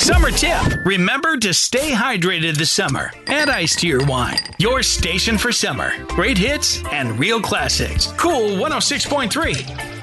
Summer tip. Remember to stay hydrated this summer. Add ice to your wine. Your station for summer. Great hits and real classics. Cool 106.3.